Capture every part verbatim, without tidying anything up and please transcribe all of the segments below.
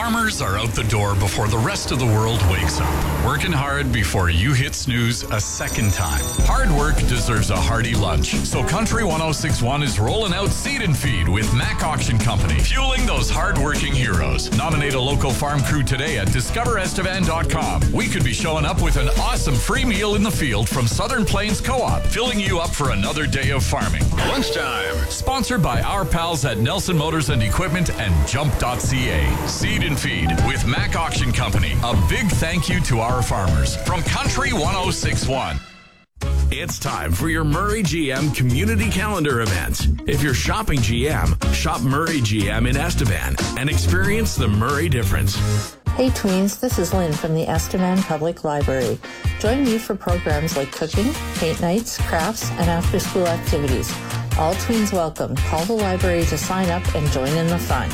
Farmers are out the door before the rest of the world wakes up, working hard before you hit snooze a second time. Hard work deserves a hearty lunch, so Country one oh six point one is rolling out Seed and Feed with Mac Auction Company, fueling those hard-working heroes. Nominate a local farm crew today at discover estevan dot com. We could be showing up with an awesome free meal in the field from Southern Plains Co-op, filling you up for another day of farming. Lunchtime. Sponsored by our pals at Nelson Motors and Equipment and jump dot c a. Seed and Feed with Mac Auction Company. A big thank you to our farmers from Country one oh six point one. It's time for your Murray G M Community Calendar event. If you're shopping G M, shop Murray G M in Estevan and experience the Murray difference. Hey tweens, this is Lynn from the Estevan Public Library. Join me for programs like cooking, paint nights, crafts, and after-school activities. All tweens welcome. Call the library to sign up and join in the fun.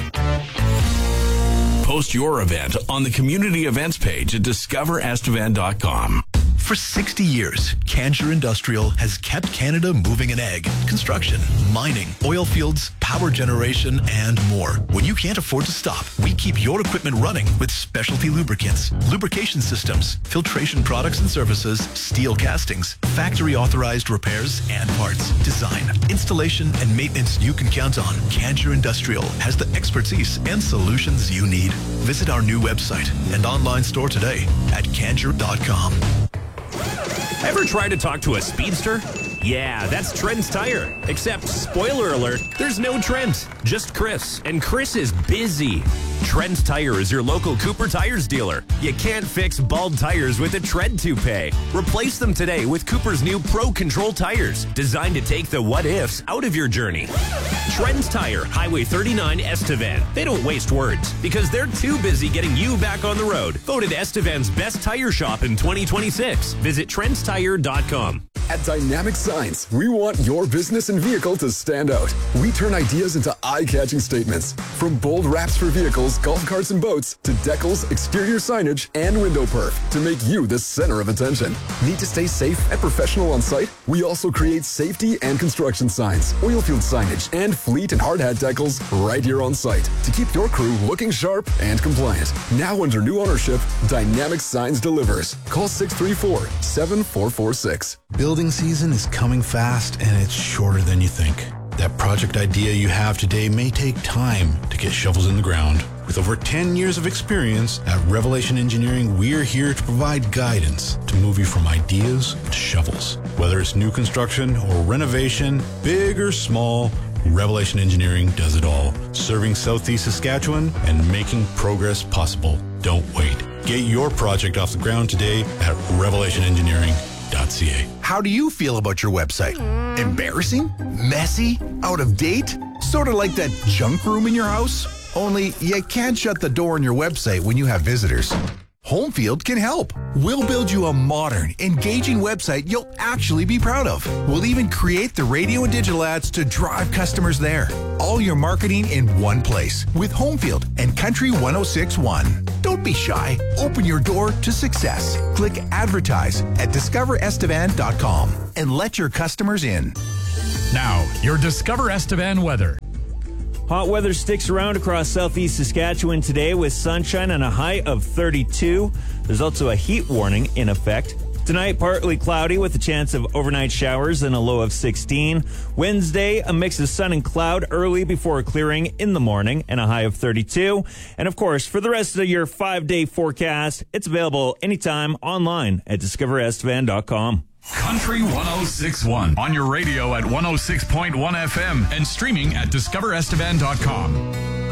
Post your event on the community events page at discover estevan dot com. For sixty years, Cancher Industrial has kept Canada moving in ag, construction, mining, oil fields, power generation, and more. When you can't afford to stop, we keep your equipment running with specialty lubricants, lubrication systems, filtration products and services, steel castings, factory-authorized repairs and parts, design, installation, and maintenance you can count on. Cancher Industrial has the expertise and solutions you need. Visit our new website and online store today at cancher dot com. Ever try to talk to a speedster? Yeah, that's Trent's Tire. Except, spoiler alert, there's no Trent, just Chris. And Chris is busy. Trent's Tire is your local Cooper Tires dealer. You can't fix bald tires with a tread toupee. Replace them today with Cooper's new Pro Control tires, designed to take the what-ifs out of your journey. Trent's Tire, Highway thirty-nine, Estevan. They don't waste words, because they're too busy getting you back on the road. Voted Estevan's best tire shop in twenty twenty-six. Visit trents tire dot com. At Dynamic Signs, we want your business and vehicle to stand out. We turn ideas into eye-catching statements. From bold wraps for vehicles, golf carts, and boats, to decals, exterior signage, and window perf to make you the center of attention. Need to stay safe and professional on site? We also create safety and construction signs, oil field signage, and fleet and hard hat decals right here on site to keep your crew looking sharp and compliant. Now under new ownership, Dynamic Signs delivers. Call six three four, seven four four six. Building season is coming fast, and it's shorter than you think. That project idea you have today may take time to get shovels in the ground. With over ten years of experience at Revelation Engineering, we're here to provide guidance to move you from ideas to shovels. Whether it's new construction or renovation, big or small, Revelation Engineering does it all. Serving Southeast Saskatchewan and making progress possible. Don't wait. Get your project off the ground today at revelation engineering dot c a. How do you feel about your website? Embarrassing? Messy? Out of date? Sort of like that junk room in your house? Only you can't shut the door on your website when you have visitors. Homefield can help. We'll build you a modern, engaging website you'll actually be proud of. We'll even create the radio and digital ads to drive customers there. All your marketing in one place with Homefield and Country one oh six point one. Don't be shy. Open your door to success. Click Advertise at discover estevan dot com and let your customers in. Now, your Discover Estevan weather. Hot weather sticks around across southeast Saskatchewan today with sunshine and a high of thirty-two. There's also a heat warning in effect. Tonight, partly cloudy with a chance of overnight showers and a low of sixteen. Wednesday, a mix of sun and cloud early before clearing in the morning and a high of thirty-two. And of course, for the rest of your five-day forecast, it's available anytime online at discover estevan dot com. Country one oh six point one on your radio at one oh six point one F M and streaming at discover estevan dot com.